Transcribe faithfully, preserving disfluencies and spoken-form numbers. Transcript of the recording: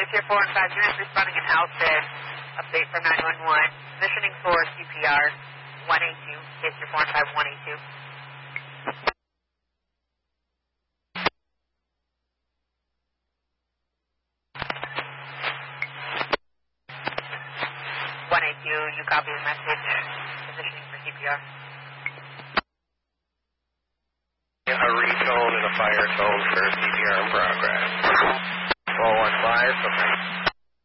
This here four and five units responding in Alfred. Update from nine one one. Positioning for C P R one eight two. Case your four and five one eight two. one eight two, you copy the message. Positioning for C P R. A retone and a fire tone for C P R in progress. four one five, okay.